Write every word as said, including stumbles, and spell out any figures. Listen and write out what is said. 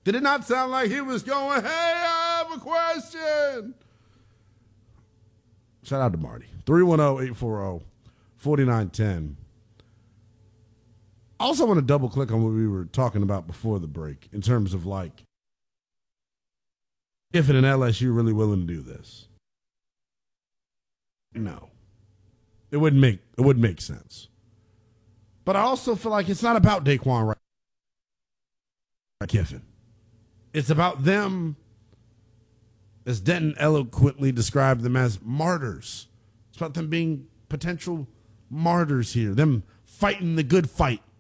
Did it not sound like he was going, hey, I have a question? Shout out to Marty. three one zero, eight four zero, four nine one zero. I also want to double click on what we were talking about before the break in terms of like, if an L S U really willing to do this. No. It wouldn't make it wouldn't make sense. But I also feel like it's not about Daquan Wright Kiffin. It's about them, as Denton eloquently described them as martyrs. It's about them being potential martyrs here, them fighting the good fight